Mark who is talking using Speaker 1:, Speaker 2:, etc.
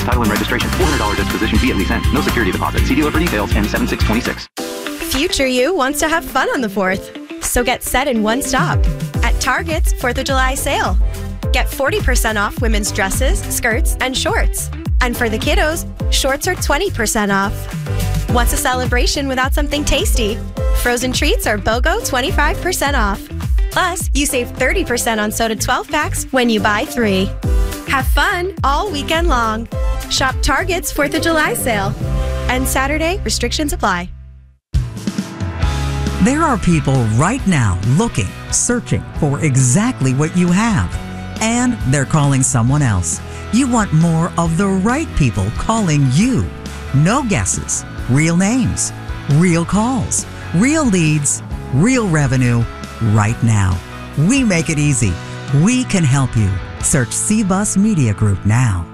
Speaker 1: Title and registration, $400 disposition fee at lease end. No security deposit. See dealer for details. N7626.
Speaker 2: Future you wants to have fun on the 4th. So get set in one stop at Target's 4th of July sale. Get 40% off women's dresses, skirts, and shorts. And for the kiddos, shorts are 20% off. What's a celebration without something tasty? Frozen treats are BOGO 25% off. Plus, you save 30% on soda 12 packs when you buy 3. Have fun all weekend long. Shop Target's 4th of July sale. And Saturday, restrictions apply.
Speaker 3: There are people right now looking, searching for exactly what you have. And they're calling someone else. You want more of the right people calling you. No guesses, real names, real calls, real leads, real revenue, right now. We make it easy. We can help you. Search CBUS Media Group now.